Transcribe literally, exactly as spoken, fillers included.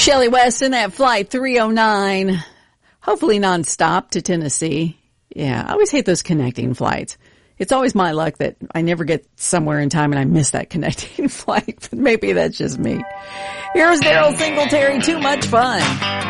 Shelley West in that flight three oh nine, hopefully nonstop to Tennessee. Yeah, I always hate those connecting flights. It's always my luck that I never get somewhere in time and I miss that connecting flight, but maybe that's just me. Here's Daryl Singletary, Too Much Fun.